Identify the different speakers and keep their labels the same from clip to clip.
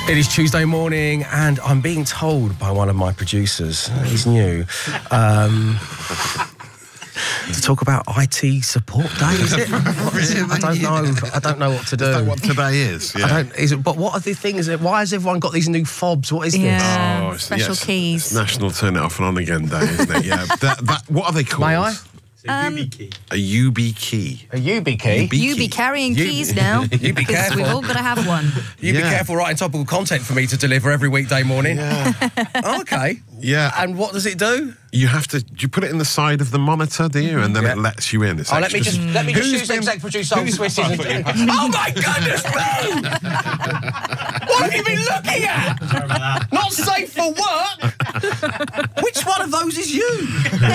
Speaker 1: It is Tuesday morning, and I'm being told by one of my producers, he's new, to talk about IT support day, is it? I don't know. I don't know what to do.
Speaker 2: Is that what today is? Yeah.
Speaker 1: But what are the things? Why has everyone got these new fobs? What is this?
Speaker 3: Yeah, special keys.
Speaker 2: It's National Turn It Off and On Again Day, isn't it? Yeah. What are they called?
Speaker 1: May I?
Speaker 2: A UB key.
Speaker 1: A UB key?
Speaker 3: You be carrying keys now.
Speaker 1: You be careful.
Speaker 3: We've all got to have one.
Speaker 1: You be careful writing topical content for me to deliver every weekday morning.
Speaker 2: Yeah.
Speaker 1: Oh, okay.
Speaker 2: Yeah.
Speaker 1: And what does it do?
Speaker 2: You have to. You put it in the side of the monitor, do you? And then it lets you in. It's
Speaker 1: let me just use exec producer Swisses. Oh my goodness me! What have you been looking at? Sorry about that. Not safe for work. Which one of those is you?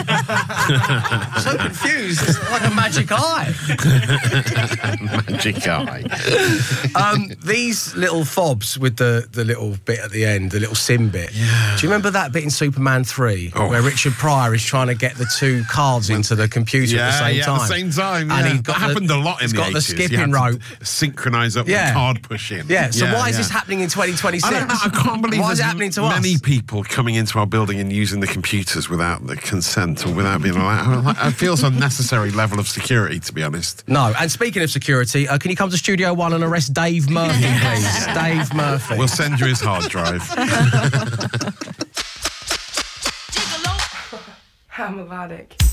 Speaker 1: So confused. It's like a magic eye.
Speaker 2: Magic eye.
Speaker 1: These little fobs with the little bit at the end, the little sim bit.
Speaker 2: Yeah.
Speaker 1: Do you remember that bit in Superman 3 where Richard Pryor is trying to get the two cards into the computer at the same time?
Speaker 2: At the same time.
Speaker 1: And
Speaker 2: yeah. That happened a lot in the 80s.
Speaker 1: He's got the skipping rope.
Speaker 2: Synchronise up the card pushing.
Speaker 1: Yeah, so why is this happening in 2026?
Speaker 2: I don't know, I can't believe
Speaker 1: why is it happening to us?
Speaker 2: Many people coming into our building and using the computers without the consent or without being like, it feels unnecessary level of security, to be honest.
Speaker 1: No, and speaking of security, can you come to Studio 1 and arrest Dave Murphy, please? Dave Murphy.
Speaker 2: We'll send you his hard drive.
Speaker 4: How melodic.